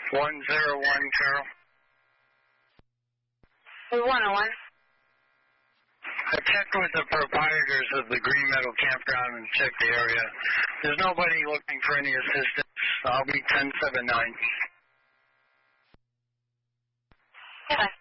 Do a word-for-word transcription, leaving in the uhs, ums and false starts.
one zero one, Carol. one oh one. I checked with the proprietors of the Green Meadow Campground and checked the area. There's nobody looking for any assistance. I'll be ten seven nine. Okay.